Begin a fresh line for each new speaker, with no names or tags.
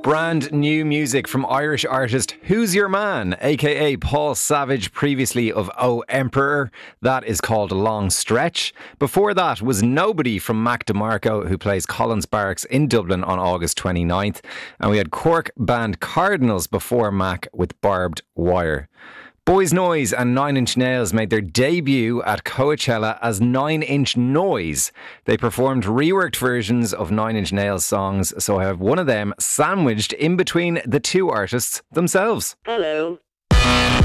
Brand new music from Irish artist Who's Your Man, aka Paul Savage, previously of O Emperor. That is called Long Stretch. Before that was Nobody from Mac DeMarco, who plays Collins Barracks in Dublin on August 29th. And we had Cork band Cardinals before Mac with Barbed Wire. Boys Noise and Nine Inch Nails made their debut at Coachella as 9 Inch Noise. They performed reworked versions of Nine Inch Nails songs, so I have one of them sandwiched in between the two artists themselves.
Hello.